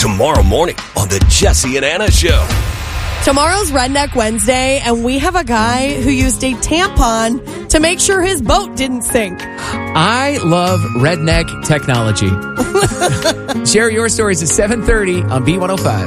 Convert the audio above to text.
tomorrow morning on the Jesse and Anna Show. Tomorrow's Redneck Wednesday, and we have a guy who used a tampon to make sure his boat didn't sink. I love redneck technology. Share your stories at 7:30 on B105.